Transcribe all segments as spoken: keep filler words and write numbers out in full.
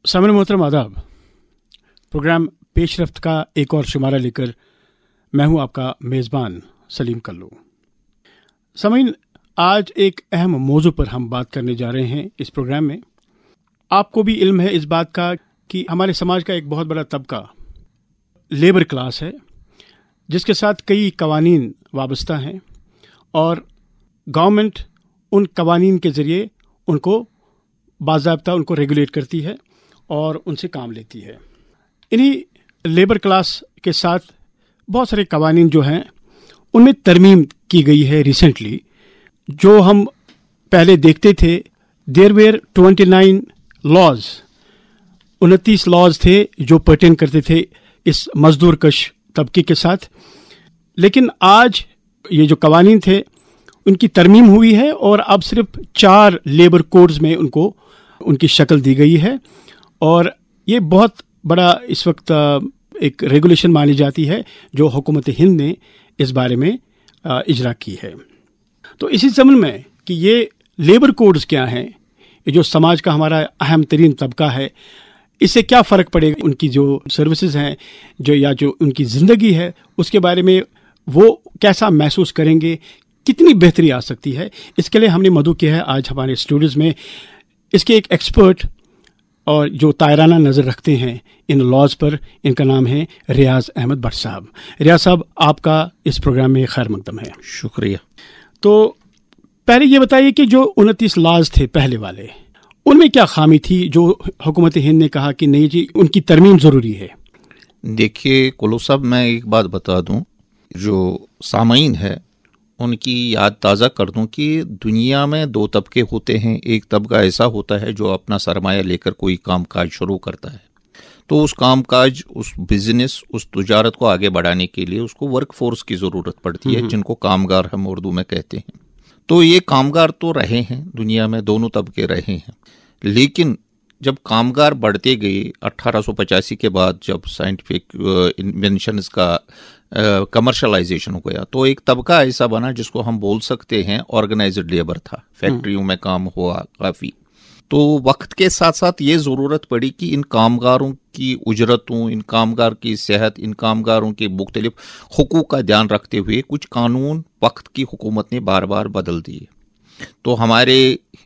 सामने मोहतरम आदाब। प्रोग्राम पेशरफ्त का एक और शुमारा लेकर मैं हूं आपका मेज़बान सलीम कल्लू। सामीन, आज एक अहम मौजू पर हम बात करने जा रहे हैं इस प्रोग्राम में। आपको भी इल्म है इस बात का कि हमारे समाज का एक बहुत बड़ा तबका लेबर क्लास है, जिसके साथ कई कवानीन वाबस्ता हैं और गवर्नमेंट उन कवानीन के ज़रिए उनको बाज़ाब्ता उनको रेगुलेट करती है और उनसे काम लेती है। इन्हीं लेबर क्लास के साथ बहुत सारे कवानीन जो हैं उनमें तरमीम की गई है रिसेंटली। जो हम पहले देखते थे, there where twenty nine laws, उनतीस लॉज थे जो पर्टेन करते थे इस मजदूर कश तबके के साथ। लेकिन आज ये जो कवानीन थे उनकी तरमीम हुई है और अब सिर्फ चार लेबर कोड्स में उनको उनकी शक्ल दी गई है और ये बहुत बड़ा इस वक्त एक रेगुलेशन मानी जाती है जो हुकूमत हिंद ने इस बारे में इजरा की है। तो इसी संबंध में कि ये लेबर कोड्स क्या हैं, ये जो समाज का हमारा अहम तरीन तबका है, इससे क्या फ़र्क पड़ेगा, उनकी जो सर्विसेज हैं जो या जो उनकी ज़िंदगी है उसके बारे में वो कैसा महसूस करेंगे, कितनी बेहतरी आ सकती है, इसके लिए हमने मदऊ किया है आज हमारे स्टूडियोज़ में इसके एक एक्सपर्ट और जो तायराना नज़र रखते हैं इन लॉज पर। इनका नाम है रियाज अहमद भट्ट साहब। रियाज साहब, आपका इस प्रोग्राम में खैर मकदम है। शुक्रिया। तो पहले ये बताइए कि जो उनतीस लॉज थे पहले वाले, उनमें क्या खामी थी जो हुकूमत हिंद ने कहा कि नहीं जी उनकी तरमीम ज़रूरी है? देखिए कुल्लू साहब, मैं एक बात बता दूं, जो सामाईन है उनकी याद ताज़ा कर दूं कि दुनिया में दो तबके होते हैं। एक तबका ऐसा होता है जो अपना सरमाया लेकर कोई कामकाज शुरू करता है, तो उस कामकाज, उस बिजनेस, उस तजारत को आगे बढ़ाने के लिए उसको वर्क फोर्स की ज़रूरत पड़ती है, जिनको कामगार हम उर्दू में कहते हैं। तो ये कामगार तो रहे हैं दुनिया में, दोनों तबके रहे हैं। लेकिन जब कामगार बढ़ते गए अठारह सौ पचासी के बाद, जब साइंटिफिक इन्वेंशंस का कमर्शलाइजेशन हो गया, तो एक तबका ऐसा बना जिसको हम बोल सकते हैं ऑर्गेनाइज्ड लेबर था। फैक्ट्रियों में काम हुआ काफ़ी। तो वक्त के साथ साथ ये ज़रूरत पड़ी कि इन कामगारों की उजरतों, इन कामगार की सेहत, इन कामगारों के मुख्तलिफ हुकूक का ध्यान रखते हुए कुछ कानून वक्त की हुकूमत ने बार बार बदल दिए। तो हमारे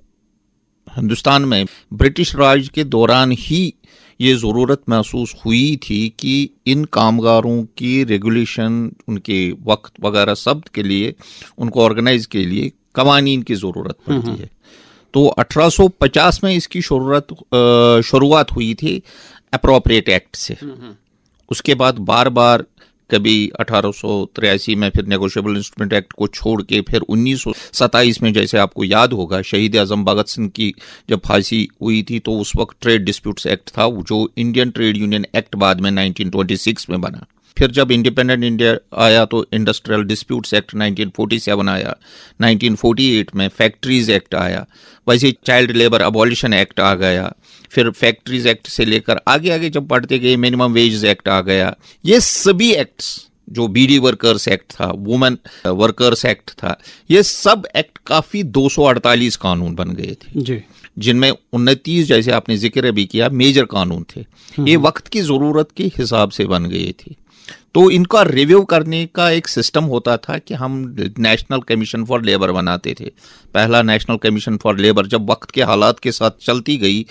हिंदुस्तान में ब्रिटिश राज के दौरान ही ये ज़रूरत महसूस हुई थी कि इन कामगारों की रेगुलेशन, उनके वक्त वगैरह सब के लिए, उनको ऑर्गेनाइज के लिए कवानीन की ज़रूरत पड़ती है। तो अठारह सौ पचास में इसकी शुरुआत शुरुआत हुई थी अप्रोप्रिएट एक्ट से। उसके बाद बार बार कभी अठारह सौ तिरासी में फिर नेगोशिएबल इंस्ट्रूमेंट एक्ट को छोड़ के फिर उन्नीस सौ सत्ताईस में, जैसे आपको याद होगा, शहीद आजम भगत सिंह की जब फांसी हुई थी तो उस वक्त ट्रेड डिस्प्यूट्स एक्ट था जो इंडियन ट्रेड यूनियन एक्ट बाद में नाइनटीन ट्वेंटी सिक्स में बना। फिर जब इंडिपेंडेंट इंडिया आया तो industrial disputes act nineteen forty seven आया। नाइनटीन फोर्टी एट में फैक्ट्रीज एक्ट आया। वैसे चाइल्ड लेबर अबॉलिशन एक्ट आ गया। फिर फैक्ट्रीज एक्ट से लेकर आगे आगे जब बढ़ते गए मिनिमम वेजेस एक्ट आ गया। ये सभी एक्ट्स, जो बीडी वर्कर्स एक्ट था, वुमेन वर्कर्स एक्ट था, ये सब एक्ट काफी दो सौ अड़तालीस कानून बन गए थे जी, जिनमें उनतीस, जैसे आपने जिक्र भी किया, मेजर कानून थे। ये वक्त की जरूरत के हिसाब से बन गए थे। तो इनका रिव्यू करने का एक सिस्टम होता था कि हम नेशनल कमीशन फॉर लेबर बनाते थे। पहला नेशनल कमीशन फॉर लेबर जब वक्त के हालात के साथ चलती गई,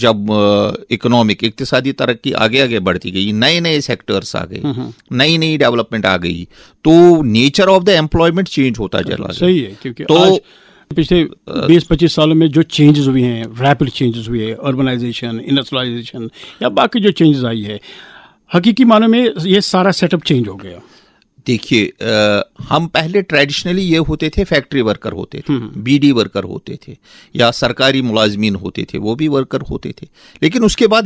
जब इकोनॉमिक इक्तिसादी तरक्की आगे आगे बढ़ती गई, नए नए सेक्टर्स आ गए, नई नई डेवलपमेंट आ गई, तो nature of the employment change होता चला। सही है, क्योंकि तो आज पिछले बीस पच्चीस सालों में जो चेंजेस हुए हैं, रैपिड चेंजेस हुए हैं, अर्बनाइजेशन, इंडस्ट्रियलाइजेशन या बाकी जो चेंजेस आई है, हकीकी मानों में ये सारा सेटअप चेंज हो गया। देखिए, हम पहले ट्रेडिशनली ये होते थे, फैक्ट्री वर्कर होते थे, बीडी वर्कर होते थे, या सरकारी मुलाजमीन होते थे, वो भी वर्कर होते थे। लेकिन उसके बाद